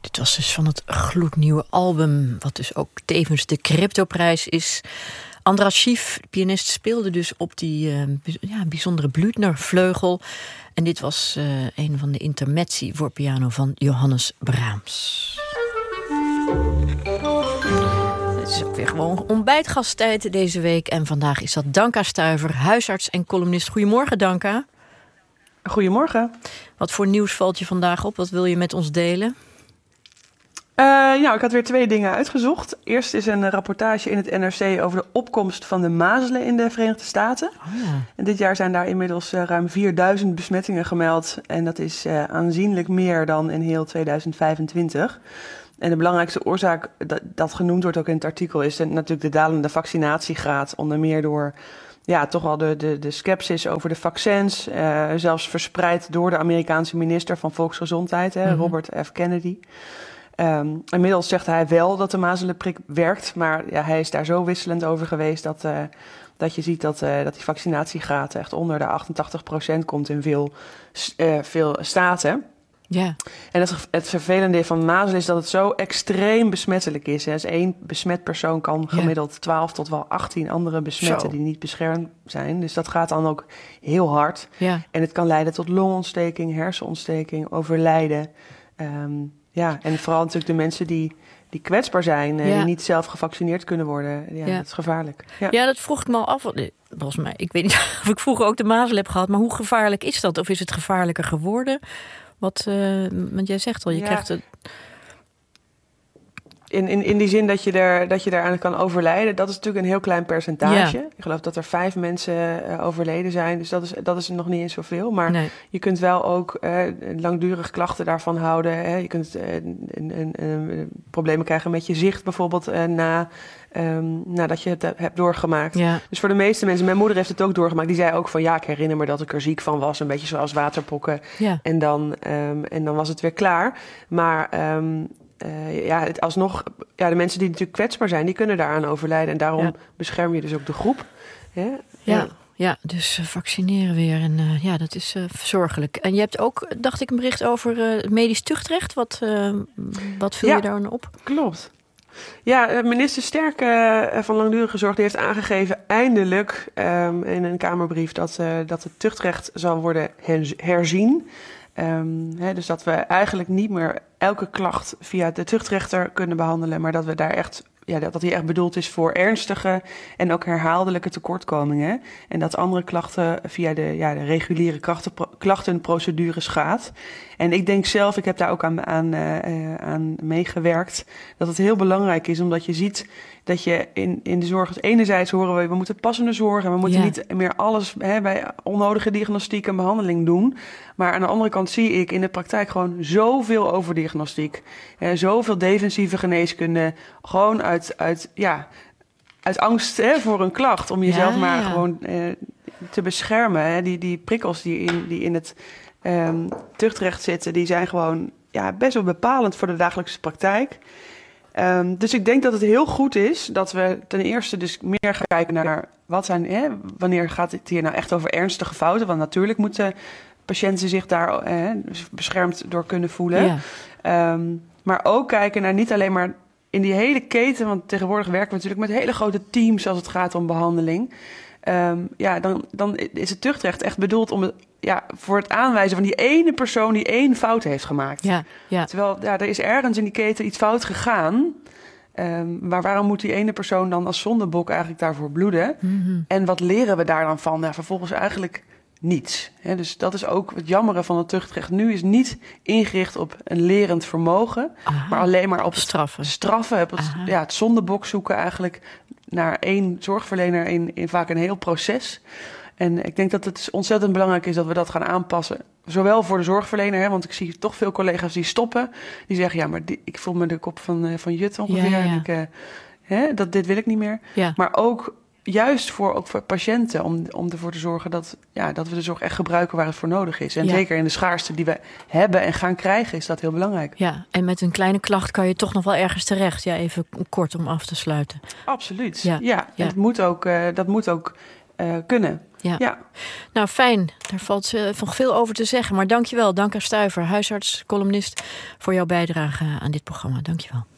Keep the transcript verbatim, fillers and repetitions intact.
Dit was dus van het gloednieuwe album, wat dus ook tevens de Cryptoprijs is. Andras Schief, pianist, speelde dus op die uh, ja, bijzondere Blüthner-vleugel. En dit was uh, een van de intermezzi voor piano van Johannes Brahms. Het is ook weer gewoon ontbijtgasttijd deze week. En vandaag is dat Danka Stuyver, huisarts en columnist. Goedemorgen, Danka. Goedemorgen. Wat voor nieuws valt je vandaag op? Wat wil je met ons delen? Uh, ja, ik had weer twee dingen uitgezocht. Eerst is een rapportage in het N R C over de opkomst van de mazelen in de Verenigde Staten. Oh ja. En dit jaar zijn daar inmiddels uh, ruim vierduizend besmettingen gemeld. En dat is uh, aanzienlijk meer dan in heel tweeduizend vijfentwintig. En de belangrijkste oorzaak dat, dat genoemd wordt ook in het artikel is de, natuurlijk de dalende vaccinatiegraad. Onder meer door ja, toch wel de, de, de scepsis over de vaccins. Uh, zelfs verspreid door de Amerikaanse minister van Volksgezondheid, hè, mm-hmm. Robert F. Kennedy. Um, inmiddels zegt hij wel dat de mazelenprik werkt, maar ja, hij is daar zo wisselend over geweest dat, uh, dat je ziet dat, uh, dat die vaccinatiegraad echt onder de achtentachtig procent komt in veel, uh, veel staten. Ja. En het, het vervelende van mazelen is dat het zo extreem besmettelijk is. Hè. Dus één besmet persoon kan gemiddeld ja. twaalf tot wel achttien andere besmetten zo. Die niet beschermd zijn. Dus dat gaat dan ook heel hard. Ja. En het kan leiden tot longontsteking, hersenontsteking, overlijden. Um, Ja, en vooral natuurlijk de mensen die, die kwetsbaar zijn... en ja. die niet zelf gevaccineerd kunnen worden. Ja, ja. dat is gevaarlijk. Ja. ja, dat vroeg ik me al af. Volgens mij, ik weet niet of ik vroeger ook de mazelen heb gehad... maar hoe gevaarlijk is dat? Of is het gevaarlijker geworden? Wat, uh, want jij zegt al, je ja. krijgt het... In, in, in die zin dat je, er, dat je daaraan kan overlijden, dat is natuurlijk een heel klein percentage. Ja. Ik geloof dat er vijf mensen uh, overleden zijn, dus dat is, dat is nog niet eens zoveel. Maar nee. je kunt wel ook uh, langdurig klachten daarvan houden. Hè. Je kunt uh, een, een, een, problemen krijgen met je zicht bijvoorbeeld uh, na, um, nadat je het hebt doorgemaakt. Ja. Dus voor de meeste mensen, mijn moeder heeft het ook doorgemaakt, die zei ook van ja, ik herinner me dat ik er ziek van was. Een beetje zoals waterpokken. Ja. En, dan, um, en dan was het weer klaar. Maar... Um, Uh, ja, het alsnog, ja, de mensen die natuurlijk kwetsbaar zijn, die kunnen daaraan overlijden. En daarom ja. bescherm je dus ook de groep. Hè? Ja, ja. ja, dus uh, vaccineren weer. En uh, ja, dat is uh, zorgelijk. En je hebt ook, dacht ik, een bericht over uh, medisch tuchtrecht. Wat, uh, wat viel ja, je daar op? Klopt. Ja, minister Sterk uh, van Langdurige Zorg die heeft aangegeven eindelijk um, in een Kamerbrief dat, uh, dat het tuchtrecht zal worden herzien. Um, he, dus dat we eigenlijk niet meer elke klacht via de tuchtrechter kunnen behandelen, maar dat we daar echt, ja, dat die echt bedoeld is voor ernstige en ook herhaaldelijke tekortkomingen. En dat andere klachten via de, ja, de reguliere klachtenprocedures gaat. En ik denk zelf, ik heb daar ook aan, aan, uh, aan meegewerkt, dat het heel belangrijk is, omdat je ziet dat je in, in de zorg, dus enerzijds horen we, we moeten passende zorg en we moeten ja. niet meer alles hè, bij onnodige diagnostiek en behandeling doen. Maar aan de andere kant zie ik in de praktijk gewoon zoveel overdiagnostiek. Hè, zoveel defensieve geneeskunde, gewoon uit, uit, ja, uit angst hè, voor een klacht, om jezelf ja, maar ja. gewoon eh, te beschermen. Hè. Die, die prikkels die in, die in het um, tuchtrecht zitten, die zijn gewoon ja, best wel bepalend voor de dagelijkse praktijk. Um, dus ik denk dat het heel goed is dat we ten eerste dus meer gaan kijken naar wat zijn, hè, wanneer gaat het hier nou echt over ernstige fouten? Want natuurlijk moeten patiënten zich daar hè, beschermd door kunnen voelen. Ja. Um, maar ook kijken naar niet alleen maar in die hele keten, want tegenwoordig werken we natuurlijk met hele grote teams als het gaat om behandeling. Um, ja, dan, dan is het tuchtrecht echt bedoeld om ja, voor het aanwijzen van die ene persoon die één fout heeft gemaakt. Ja, ja. Terwijl ja, er is ergens in die keten iets fout gegaan. Um, maar waarom moet die ene persoon dan als zondebok eigenlijk daarvoor bloeden? Mm-hmm. En wat leren we daar dan van? Nou, vervolgens eigenlijk niets. He, dus dat is ook het jammere van het tuchtrecht. Nu is niet ingericht op een lerend vermogen, Aha. maar alleen maar op straffen. Het straffen, op het, ja, het zondebok zoeken eigenlijk naar één zorgverlener in, in vaak een heel proces. En ik denk dat het ontzettend belangrijk is dat we dat gaan aanpassen. Zowel voor de zorgverlener, hè, want ik zie toch veel collega's die stoppen. Die zeggen, ja, maar die, ik voel me de kop van, uh, van Jut ongeveer. Ja, ja. En ik, uh, hè, dat, dit wil ik niet meer. Ja. Maar ook juist voor, ook voor patiënten, om, om ervoor te zorgen dat, ja, dat we de zorg echt gebruiken waar het voor nodig is. En ja. zeker in de schaarste die we hebben en gaan krijgen, is dat heel belangrijk. Ja, en met een kleine klacht kan je toch nog wel ergens terecht. Ja, even kort om af te sluiten. Absoluut, ja. ja. ja. Dat moet ook... Uh, dat moet ook uh, kunnen. Ja. ja, nou fijn. Daar valt uh, nog veel over te zeggen. Maar dankjewel, Danka Stuyver, huisarts, columnist, voor jouw bijdrage aan dit programma. Dankjewel.